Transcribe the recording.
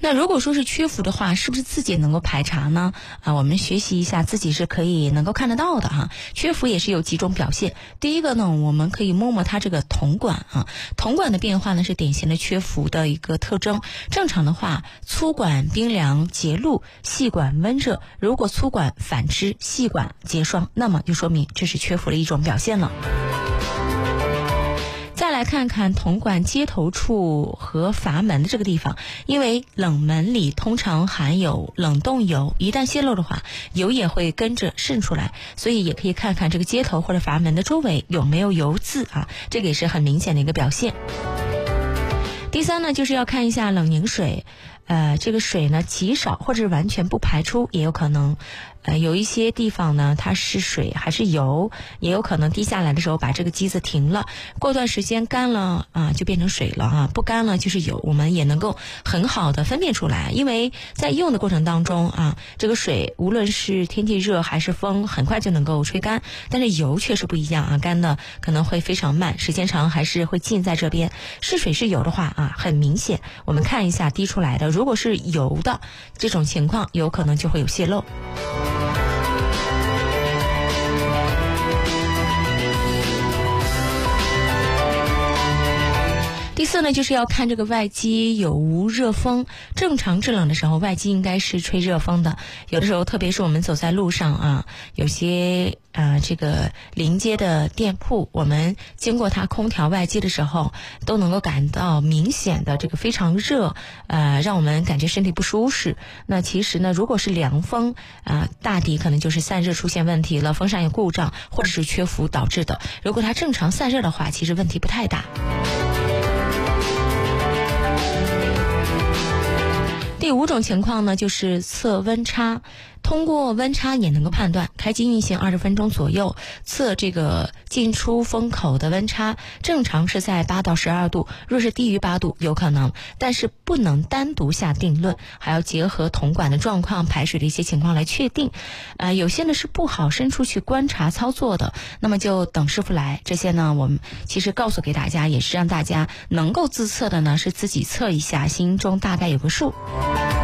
那如果说是缺氟的话，是不是自己能够排查呢？我们学习一下，自己是可以能够看得到的哈。缺氟也是有几种表现。第一个呢，我们可以摸摸它这个铜管啊，铜管的变化呢是典型的缺氟的一个特征。正常的话，粗管冰凉结露，细管温热。如果粗管反之，细管结霜，那么就说明这是缺氟的一种表现了。再来看看铜管接头处和阀门的这个地方，因为冷门里通常含有冷冻油，一旦泄漏的话，油也会跟着渗出来，所以也可以看看这个接头或者阀门的周围有没有油渍啊，这个也是很明显的一个表现。第三呢，就是要看一下冷凝水，这个水呢极少或者是完全不排出也有可能。有一些地方呢它是水还是油，也有可能滴下来的时候把这个机子停了，过段时间干了就变成水了啊，不干了就是油，我们也能够很好的分辨出来。因为在用的过程当中这个水无论是天气热还是风，很快就能够吹干，但是油确实不一样干的可能会非常慢，时间长还是会浸在这边。是水是油的话很明显，我们看一下滴出来的，如果是油的这种情况，有可能就会有泄漏。第四呢，就是要看这个外机有无热风。正常制冷的时候，外机应该是吹热风的。有的时候，特别是我们走在路上有些这个临街的店铺，我们经过它空调外机的时候，都能够感到明显的这个非常热，让我们感觉身体不舒适。那其实呢，如果是凉风大抵可能就是散热出现问题了，风扇有故障，或者是缺氟导致的。如果它正常散热的话，其实问题不太大。第五种情况呢，就是测温差。通过温差也能够判断，开机运行20分钟左右，测这个进出风口的温差，正常是在8到12度，若是低于8度有可能，但是不能单独下定论，还要结合铜管的状况、排水的一些情况来确定。有些呢是不好伸出去观察操作的，那么就等师傅来。这些呢我们其实告诉给大家，也是让大家能够自测的呢，是自己测一下，心中大概有个数。